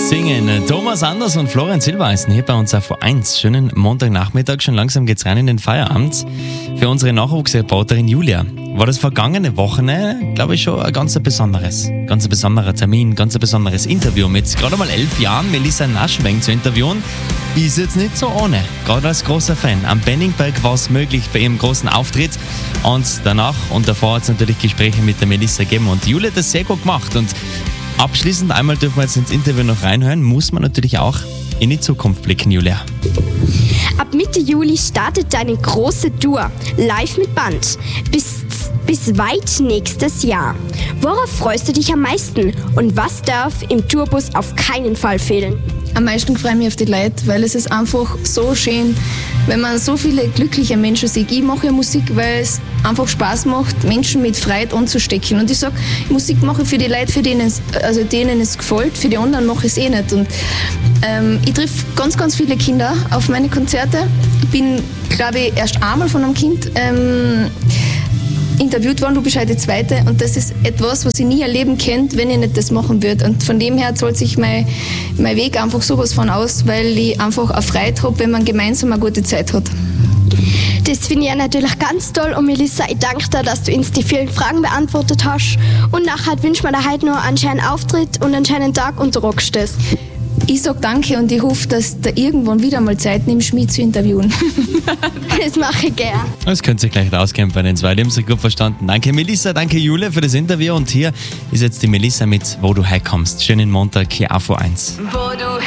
Singen Thomas Anders und Florian Silbereisen hier bei uns auf Vor1. Schönen Montagnachmittag, schon langsam geht's rein in den Feierabend. Für unsere Nachwuchsreporterin Julia war das vergangene Wochenende, glaube ich, schon ein ganz besonderer Termin, ganz ein besonderes Interview mit gerade mal 11 Jahren Melissa Naschenweng zu interviewen. Ist jetzt nicht so ohne, gerade als großer Fan. Am Benningberg war es möglich bei ihrem großen Auftritt und danach und davor hat es natürlich Gespräche mit der Melissa gegeben und Julia hat das sehr gut gemacht. Und abschließend einmal dürfen wir jetzt ins Interview noch reinhören, muss man natürlich auch in die Zukunft blicken, Julia. Ab Mitte Juli startet deine große Tour, live mit Band, bis weit nächstes Jahr. Worauf freust du dich am meisten und was darf im Tourbus auf keinen Fall fehlen? Am meisten freue ich mich auf die Leute, weil es ist einfach so schön, wenn man so viele glückliche Menschen sieht. Ich mache ja Musik, weil es einfach Spaß macht, Menschen mit Freude anzustecken. Und ich sage, Musik mache ich für die Leute, denen es gefällt, für die anderen mache ich es eh nicht. Und ich treffe ganz, ganz viele Kinder auf meine Konzerte. Ich bin, glaube ich, erst einmal von einem Kind interviewt worden, du bist halt die Zweite und das ist etwas, was ich nie erleben könnte, wenn ich nicht das machen würde. Und von dem her zahlt sich mein Weg einfach sowas von aus, weil ich einfach eine Freude habe, wenn man gemeinsam eine gute Zeit hat. Das finde ich ja natürlich ganz toll und Melissa, ich danke dir, dass du uns die vielen Fragen beantwortet hast und nachher wünsche mir dir heute noch einen schönen Auftritt und einen schönen Tag und du rockst es. Ich sage danke und ich hoffe, dass du irgendwann wieder mal Zeit nimmst, mich zu interviewen. Das mache ich gern. Das könnt ihr gleich rauskämpfen bei den zwei, die haben sich gut verstanden. Danke Melissa, danke Julia für das Interview und hier ist jetzt die Melissa mit Wo du herkommst. Schönen Montag hier auf Vor1. Wo du